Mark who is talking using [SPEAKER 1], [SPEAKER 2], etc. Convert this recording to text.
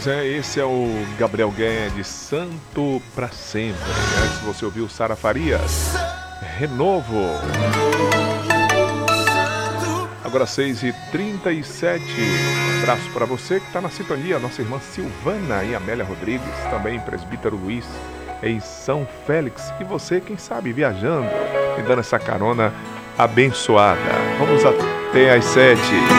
[SPEAKER 1] Pois é, esse é o Gabriel Guedes, Santo pra Sempre. Antes você ouviu Sara Farias, Renovo. Agora 6h37. Um abraço para você que está na sintonia, nossa irmã Silvana e Amélia Rodrigues, também Presbítero Luiz em São Félix. E você, quem sabe, viajando e dando essa carona abençoada. Vamos até às 7h.